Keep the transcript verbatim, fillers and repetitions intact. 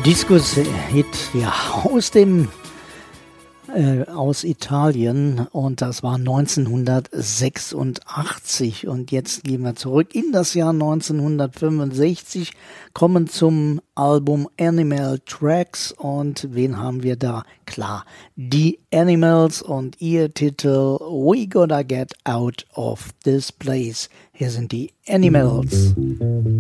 Disco-Hit, ja, aus dem äh, aus Italien, und das war neunzehnhundertsechsundachtzig, und jetzt gehen wir zurück in das Jahr neunzehnhundertfünfundsechzig, kommen zum Album Animal Tracks, und wen haben wir da? Klar, die Animals und ihr Titel We Gotta Get Out of This Place. Hier sind die Animals.